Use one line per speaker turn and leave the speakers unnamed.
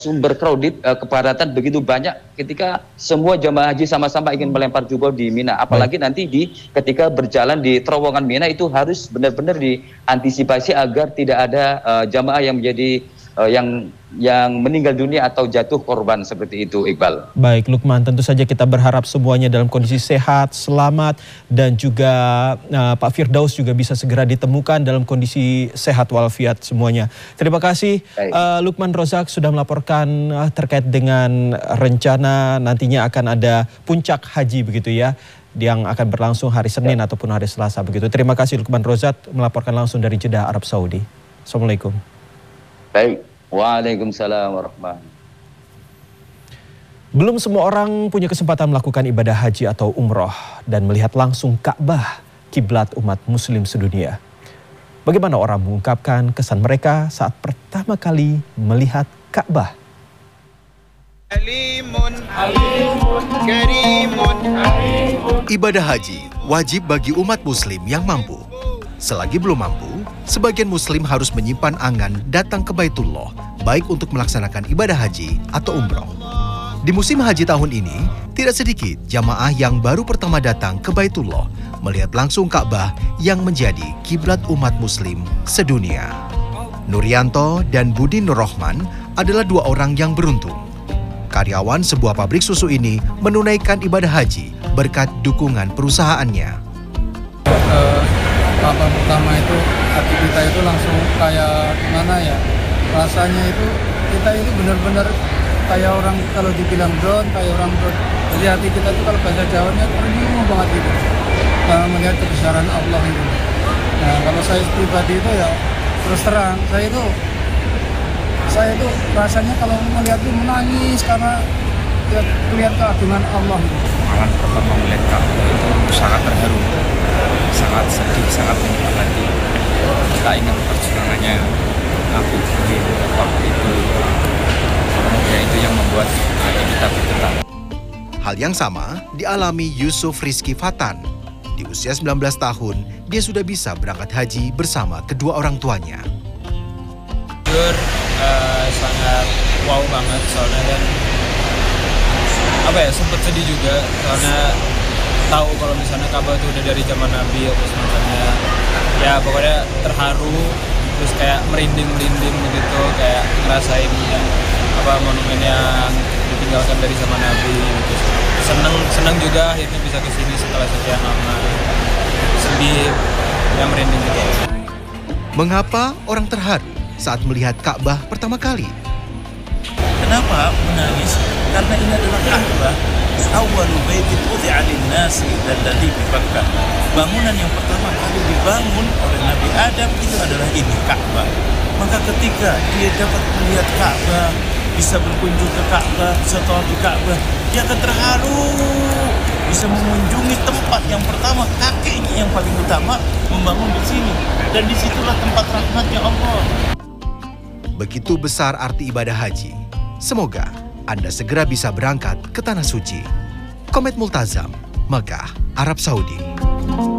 sumber crowded, kepadatan begitu banyak ketika semua jamaah haji sama-sama ingin melempar jumroh di Mina. Apalagi nanti ketika berjalan di terowongan Mina itu harus benar-benar diantisipasi agar tidak ada jamaah yang menjadi yang meninggal dunia atau jatuh korban seperti itu, Iqbal.
Baik Lukman, tentu saja kita berharap semuanya dalam kondisi sehat, selamat, dan juga Pak Firdaus juga bisa segera ditemukan dalam kondisi sehat walafiat semuanya. Terima kasih Lukman Rozak sudah melaporkan terkait dengan rencana nantinya akan ada puncak haji begitu ya, yang akan berlangsung hari Senin ataupun hari Selasa begitu. Terima kasih Lukman Rozak melaporkan langsung dari Jeddah, Arab Saudi. Assalamualaikum.
Baik, waalaikumsalam warahmatullahi wabarakatuh.
Belum semua orang punya kesempatan melakukan ibadah haji atau umroh dan melihat langsung Ka'bah, kiblat umat muslim sedunia. Bagaimana orang mengungkapkan kesan mereka saat pertama kali melihat Ka'bah?
Ibadah haji wajib bagi umat muslim yang mampu. Selagi belum mampu, sebagian muslim harus menyimpan angan datang ke Baitullah, baik untuk melaksanakan ibadah haji atau umroh. Di musim haji tahun ini, tidak sedikit jamaah yang baru pertama datang ke Baitullah melihat langsung Ka'bah yang menjadi kiblat umat muslim sedunia. Nurianto dan Budi Nurrohman adalah dua orang yang beruntung. Karyawan sebuah pabrik susu ini menunaikan ibadah haji berkat dukungan perusahaannya.
Apa pertama itu hati kita itu langsung kayak gimana ya, rasanya itu kita itu benar-benar kayak orang kalau dibilang down, kayak orang down. Jadi hati kita itu kalau bahasa Jawanya ternyuh banget gitu melihat kebesaran Allah itu. Nah kalau saya pribadi itu ya terus terang saya itu rasanya kalau melihat itu menangis karena ya, melihat keagungan Allah itu.
Malam pertama melihat Ka'bah itu sangat terharu, sangat sedih, sangat menyiksa hati. Kita ingat perjuangannya Nabi Ibrahim waktu itu. Ya itu yang membuat hati kita bergetar.
Hal yang sama dialami Yusuf Rizky Fatan. Di usia 19 tahun, dia sudah bisa berangkat haji bersama kedua orang tuanya.
Jujur sangat wow banget soalnya kan sempat sedih juga karena tahu kalau misalnya Ka'bah itu udah dari zaman Nabi atau semacamnya. Ya pokoknya terharu, terus kayak merinding begitu, kayak ngerasain monumen yang ditinggalkan dari zaman Nabi gitu. Senang juga akhirnya bisa kesini setelah sekian lama. Sedih, ya merinding gitu.
Mengapa orang terharu saat melihat Ka'bah pertama kali?
Kenapa menangis? Karena ini adalah Ka'bah. Awwalu baitin wudi'a lin-nasi alladzi bi Bakkah. Bangunan yang pertama kali dibangun oleh Nabi Adam itu adalah ini Ka'bah. Maka ketika dia dapat melihat Ka'bah, bisa berkunjung ke Ka'bah, bisa tawaf di Ka'bah, dia akan terharu. Bisa mengunjungi tempat yang pertama, kakeknya yang paling utama membangun di sini. Dan disitulah tempat rahmatnya Allah.
Begitu besar arti ibadah haji. Semoga Anda segera bisa berangkat ke Tanah Suci. Komet Multazam, Mekah, Arab Saudi.